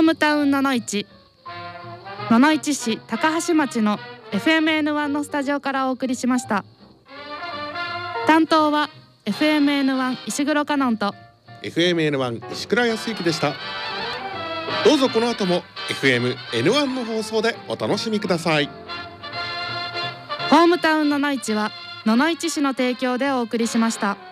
ームタウン野々市市高橋町の FMN1 のスタジオからお送りしました。担当は FMN1 石黒香音と FMN1 石倉康之でした。どうぞこの後も FMN1 の放送でお楽しみください。 ホームタウン野々市は野々市市の提供でお送りしました。